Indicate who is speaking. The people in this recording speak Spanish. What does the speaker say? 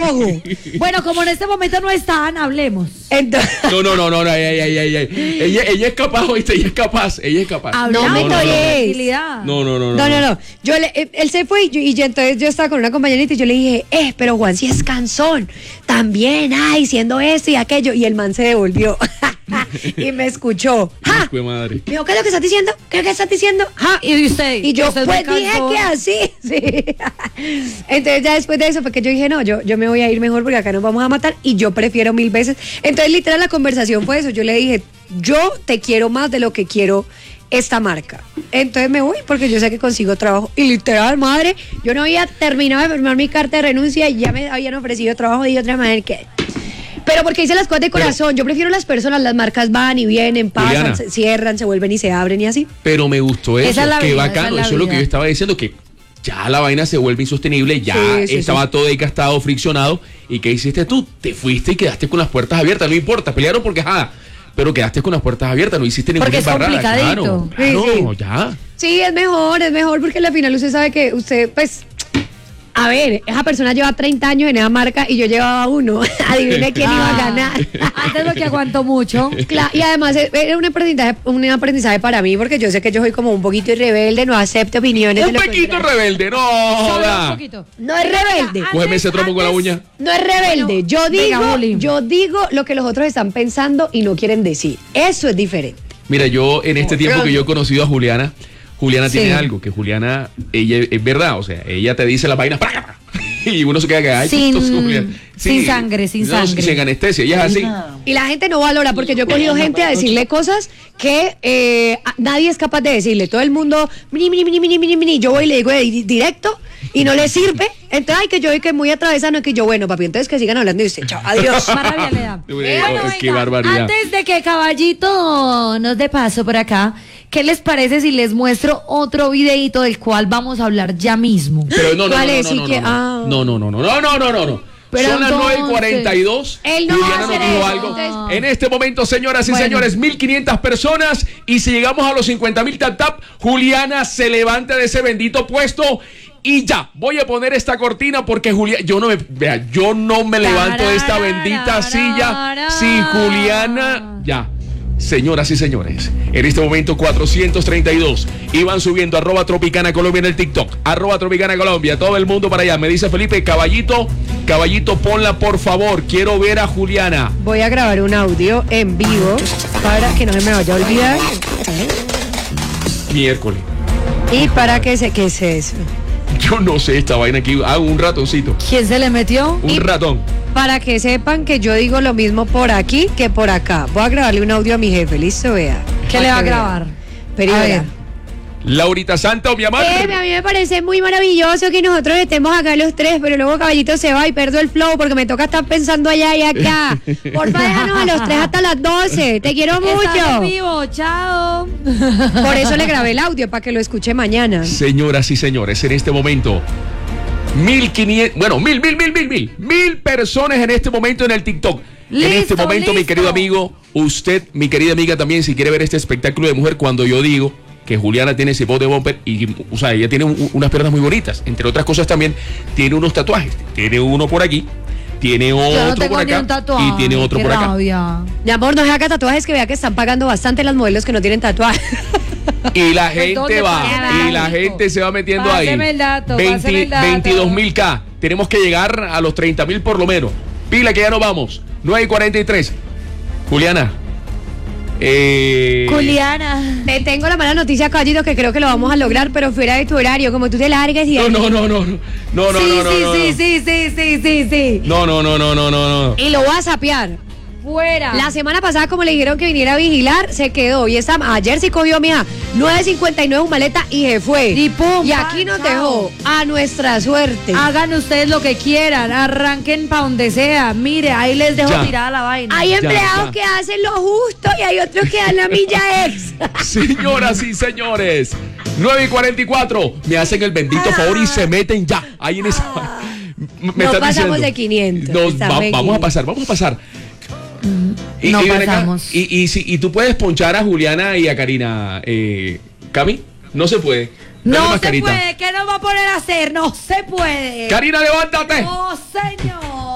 Speaker 1: ojo.
Speaker 2: Bueno, como en este momento no están, hablemos.
Speaker 1: Entonces,
Speaker 3: No, ella es capaz, ¿oíste? Ella es capaz.
Speaker 2: Hablamos
Speaker 1: me
Speaker 2: con
Speaker 1: toques.
Speaker 2: tranquilidad.
Speaker 1: No. Él se fue entonces yo estaba con una compañerita y yo le dije, pero Juan sí es cansón. También, siendo esto y aquello. Y el man se devolvió. Y me escuchó. ¡Ja!
Speaker 3: Madre.
Speaker 1: Me dijo, ¿qué es lo que estás diciendo? ¿Qué es lo que estás diciendo? ¡Ja!
Speaker 2: Y
Speaker 1: yo,
Speaker 2: usted
Speaker 1: pues
Speaker 2: me
Speaker 1: dije
Speaker 2: cansó.
Speaker 1: que así. Sí. Entonces ya después de eso fue que yo dije, no, yo me voy a ir mejor porque acá nos vamos a matar y yo prefiero 1000 veces. Entonces literal la conversación fue eso. Yo le dije, yo te quiero más de lo que quiero esta marca. Entonces me voy porque yo sé que consigo trabajo. Y literal, madre, yo no había terminado de firmar mi carta de renuncia y ya me habían ofrecido trabajo de otra manera que... Pero porque hice las cosas de corazón. Yo prefiero las personas, las marcas van y vienen, pasan,
Speaker 3: Juliana,
Speaker 1: se cierran, se vuelven y se abren y así.
Speaker 3: Pero me gustó eso,
Speaker 2: Esa es la
Speaker 3: qué
Speaker 2: vida,
Speaker 3: bacano.
Speaker 2: esa es la
Speaker 3: Eso es lo que
Speaker 2: vida.
Speaker 3: yo estaba diciendo, que ya la vaina se vuelve insostenible, ya
Speaker 1: Sí,
Speaker 3: estaba todo desgastado, friccionado. ¿Y qué hiciste tú? Te fuiste y quedaste con las puertas abiertas, no importa, pelearon porque pero quedaste con las puertas abiertas, no hiciste ninguna
Speaker 2: Porque es
Speaker 3: embarrada.
Speaker 2: complicadito.
Speaker 3: Claro,
Speaker 1: Sí.
Speaker 3: ya.
Speaker 1: Sí, es mejor porque al final usted sabe que usted, pues, a ver, esa persona lleva 30 años en esa marca y yo llevaba 1. Adivine quién iba a ganar.
Speaker 2: Antes lo que aguantó mucho.
Speaker 1: Claro, y además era un aprendizaje para mí porque yo sé que yo soy como un poquito rebelde, no acepto opiniones.
Speaker 3: Un
Speaker 1: de lo
Speaker 3: poquito
Speaker 1: contrario.
Speaker 3: rebelde, no
Speaker 2: Solo un
Speaker 3: joda.
Speaker 2: poquito.
Speaker 1: No es rebelde.
Speaker 3: Cógeme ese trompo con la uña.
Speaker 1: No es rebelde.
Speaker 2: Bueno,
Speaker 1: Yo digo lo que los otros están pensando y no quieren decir. Eso es diferente.
Speaker 3: Mira, yo en este tiempo que yo he conocido a Juliana
Speaker 2: Sí.
Speaker 3: tiene algo, que Juliana, ella es verdad, o sea, ella te dice las vainas y uno se queda que ay,
Speaker 2: Sin-
Speaker 3: chistoso, Juliana.
Speaker 2: sin sangre, sin sangre.
Speaker 3: Sin anestesia, ella es así.
Speaker 1: Y la gente no valora porque yo he cogido gente a decirle cosas que nadie es capaz de decirle. Todo el mundo, mini. Yo voy y le digo directo y no le sirve. Entonces, que yo que muy atravesano, que yo, bueno, papi, entonces que sigan hablando y usted, chao, adiós.
Speaker 2: Más rabia le da.
Speaker 3: Qué barbaridad.
Speaker 2: Antes de que Caballito nos dé paso por acá, ¿qué les parece si les muestro otro videito del cual vamos a hablar ya mismo?
Speaker 3: Pero no.
Speaker 1: ¿Cuál es?
Speaker 3: No.
Speaker 2: Pero
Speaker 3: Son las
Speaker 2: entonces,
Speaker 3: 9:42.
Speaker 1: él no va a
Speaker 3: Juliana nos
Speaker 1: hacer
Speaker 3: dijo
Speaker 1: eso,
Speaker 3: algo.
Speaker 1: entonces-
Speaker 3: En este momento, señoras y
Speaker 2: Bueno.
Speaker 3: señores, 1,500 personas. Y si llegamos a los 50,000 tap, Juliana se levanta de ese bendito puesto. Y ya, voy a poner esta cortina porque Juliana, yo no me levanto de esta bendita silla. Si Juliana, ya. Señoras y señores, en este momento 432 iban subiendo @Tropicana Colombia en el TikTok, @Tropicana Colombia, todo el mundo para allá. Me dice Felipe, caballito, ponla por favor, quiero ver a Juliana.
Speaker 1: Voy a grabar un audio en vivo para que no se me vaya a olvidar
Speaker 3: Miércoles.
Speaker 1: y para que ¿qué es eso?
Speaker 3: Yo no sé esta vaina aquí, hago un ratoncito,
Speaker 2: ¿Quién se le metió?
Speaker 3: un ratón.
Speaker 1: Para que sepan que yo digo lo mismo por aquí que por acá. Voy a grabarle un audio a mi jefe, listo, vea.
Speaker 2: ¿Qué le va a grabar?
Speaker 1: Pero
Speaker 2: A
Speaker 1: verá.
Speaker 2: ver.
Speaker 3: Laurita Santa, mi amor.
Speaker 1: A mí me parece muy maravilloso que nosotros estemos acá los tres, pero luego Caballito se va y pierdo el flow porque me toca estar pensando allá y acá. Porfa, déjanos a los tres hasta las 12. Te quiero
Speaker 2: Estás en
Speaker 1: mucho.
Speaker 2: vivo, chao.
Speaker 1: Por eso le grabé el audio, para que lo escuche mañana.
Speaker 3: Señoras y señores, en este momento 1,500, bueno, 1,000 personas en este momento en el TikTok. En este
Speaker 2: Listo,
Speaker 3: momento, mi
Speaker 2: listo.
Speaker 3: querido amigo, usted, mi querida amiga también, si quiere ver este espectáculo de mujer, cuando yo digo que Juliana tiene ese bote bumper y, o sea, ella tiene unas piernas muy bonitas. Entre otras cosas también tiene unos tatuajes. Tiene uno por aquí, tiene
Speaker 2: Yo no
Speaker 3: otro
Speaker 2: tengo
Speaker 3: por
Speaker 2: ni un
Speaker 3: acá
Speaker 2: tatuaje.
Speaker 3: y tiene otro
Speaker 2: Qué
Speaker 3: por acá.
Speaker 2: rabia.
Speaker 1: Mi amor, no se haga tatuajes que vea que están pagando bastante las modelos que no tienen tatuajes.
Speaker 3: Y la
Speaker 2: ¿Dónde
Speaker 3: gente va,
Speaker 2: pasa?
Speaker 3: y la gente se va metiendo
Speaker 2: Páseme
Speaker 3: ahí.
Speaker 2: el dato, páseme el dato.
Speaker 3: 22,000K. Tenemos que llegar a los 30,000 por lo menos. Pila que ya nos vamos. 9:43. Juliana.
Speaker 2: Juliana.
Speaker 1: Te tengo la mala noticia, Caballito, que creo que lo vamos a lograr, pero fuera de tu horario, como tú te largues y...
Speaker 3: No.
Speaker 2: Sí.
Speaker 3: No.
Speaker 1: Y lo voy a sapear.
Speaker 2: Fuera.
Speaker 1: La semana pasada, como le dijeron que viniera a vigilar, se quedó. Y ayer sí cogió, mija, 9:59 su maleta y se fue.
Speaker 2: Y pum,
Speaker 1: Y aquí nos
Speaker 2: chao.
Speaker 1: dejó a nuestra suerte.
Speaker 2: Hagan ustedes lo que quieran, arranquen pa' donde sea. Mire, ahí les dejo
Speaker 3: Ya.
Speaker 2: tirada la vaina.
Speaker 1: Hay empleados
Speaker 3: ya.
Speaker 1: que hacen lo justo y hay otros que dan la milla extra.
Speaker 3: Señoras y señores. 9:44. Me hacen el bendito favor y se meten ya. Ahí en esa. Me
Speaker 1: No
Speaker 3: están
Speaker 1: pasamos
Speaker 3: diciendo.
Speaker 1: de 500.
Speaker 3: Nos
Speaker 1: Estamos en
Speaker 3: vamos a
Speaker 1: 500.
Speaker 3: pasar.
Speaker 2: No
Speaker 3: ven acá,
Speaker 2: pasamos.
Speaker 3: y tú puedes ponchar a Juliana y a Karina, Cami, no se puede. Dale
Speaker 2: No
Speaker 3: más
Speaker 2: se
Speaker 3: carita.
Speaker 2: puede, ¿qué nos va a poner a hacer? No se puede.
Speaker 3: Karina, levántate.
Speaker 2: No, señor.